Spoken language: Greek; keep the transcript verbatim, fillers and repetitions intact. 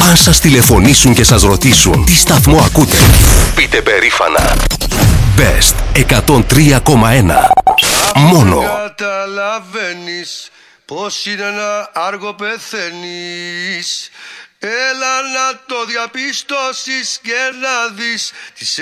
Αν σας τηλεφωνήσουν και σας ρωτήσουν τι σταθμό ακούτε, πείτε περήφανα Best εκατόν τρία κόμμα ένα. Μόνο. Καταλαβαίνεις πως είναι ένα άργο πεθαίνεις. Έλα να το διαπιστώσεις και να δεις τις